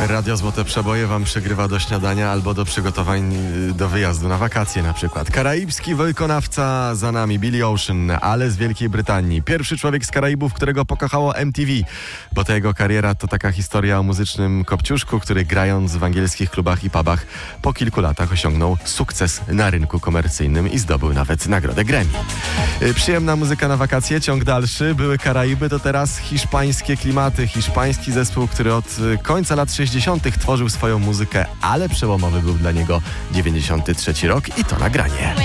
Radio Złote Przeboje wam przygrywa do śniadania albo do przygotowań do wyjazdu na wakacje na przykład. Karaibski wykonawca za nami, Billy Ocean, ale z Wielkiej Brytanii. Pierwszy człowiek z Karaibów, którego pokochało MTV, bo ta jego kariera to taka historia o muzycznym kopciuszku, który grając w angielskich klubach i pubach po kilku latach osiągnął sukces na rynku komercyjnym i zdobył nawet nagrodę Grammy. Przyjemna muzyka na wakacje, ciąg dalszy. Były Karaiby, to teraz hiszpańskie klimaty. Hiszpański zespół, który od końca lat 60. tworzył swoją muzykę, ale przełomowy był dla niego 93 rok i to nagranie.